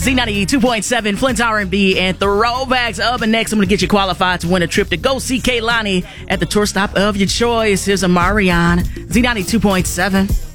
Z92.7, Flint's R&B and throwbacks. Up and next, I'm going to get you qualified to win a trip to go see Kehlani at the tour stop of your choice. Here's Omarion, Z92.7.